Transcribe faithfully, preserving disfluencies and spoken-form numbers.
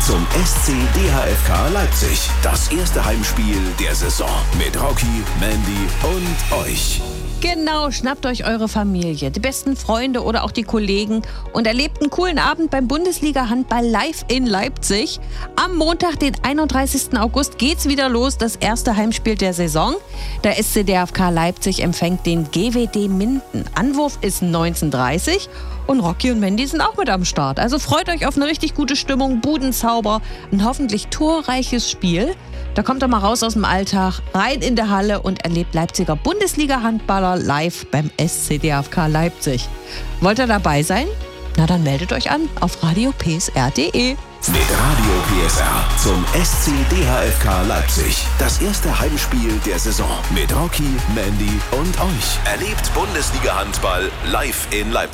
zum S C D H F K Leipzig. Das erste Heimspiel der Saison mit Rocky, Mandy und euch. Genau, schnappt euch eure Familie, die besten Freunde oder auch die Kollegen und erlebt einen coolen Abend beim Bundesliga-Handball live in Leipzig. Am Montag, den einunddreißigsten August, geht's wieder los, das erste Heimspiel der Saison. Der S C D H F K Leipzig empfängt den G W D Minden. Anwurf ist neunzehn Uhr dreißig und Rocky und Mandy sind auch mit am Start. Also freut euch auf eine richtig gute Stimmung, Budenzauber, ein hoffentlich torreiches Spiel. Da kommt doch mal raus aus dem Alltag, rein in der Halle und erlebt Leipziger Bundesliga-Handballer live beim S C D H F K Leipzig. Wollt ihr dabei sein? Na dann meldet euch an auf radio p s r punkt d e. Mit Radio P S R zum S C D H F K Leipzig. Das erste Heimspiel der Saison mit Rocky, Mandy und euch. Erlebt Bundesliga-Handball live in Leipzig.